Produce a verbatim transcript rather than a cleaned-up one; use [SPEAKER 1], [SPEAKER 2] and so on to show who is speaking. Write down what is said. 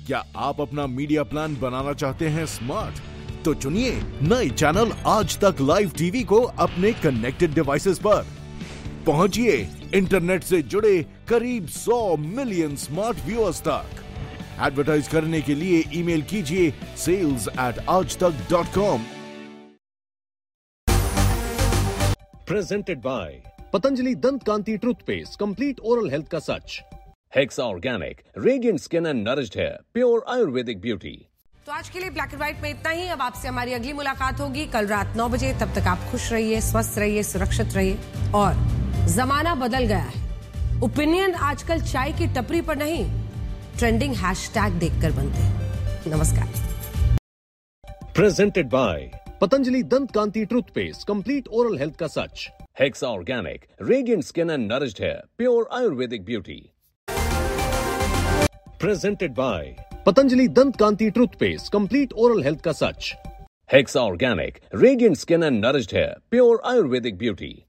[SPEAKER 1] क्या आप अपना मीडिया प्लान बनाना चाहते हैं स्मार्ट? तो चुनिए नए चैनल आज तक लाइव टीवी को अपने कनेक्टेड डिवाइसेस पर। पहुंचिए इंटरनेट से जुड़े करीब सौ मिलियन स्मार्ट व्यूअर्स तक। एडवर्टाइज करने के लिए ईमेल कीजिए सेल्स एट आज तक dot com.
[SPEAKER 2] Presented by Patanjali Dant Kanti Toothpaste, complete oral health ka sach. Hexa Organic, radiant skin and nourished hair, pure Ayurvedic beauty.
[SPEAKER 3] तो आज के लिए ब्लैक एंड व्हाइट में इतना ही। अब आपसे हमारी अगली मुलाकात होगी कल रात नौ बजे। तब तक आप खुश रहिए, स्वस्थ रहिए, सुरक्षित रहिए। और जमाना बदल गया है। ओपिनियन आजकल चाय की टपरी पर नहीं, ट्रेंडिंग हैशटैग देखकर बनते हैं। नमस्कार।
[SPEAKER 2] Presented by Patanjali Dant Kanti Toothpaste, complete oral health ka sach. Hexa Organic, radiant skin and nourished hair, pure Ayurvedic beauty. Presented by Patanjali Dant Kanti Toothpaste, complete oral health ka sach. Hexa Organic, radiant skin and nourished hair, pure Ayurvedic beauty.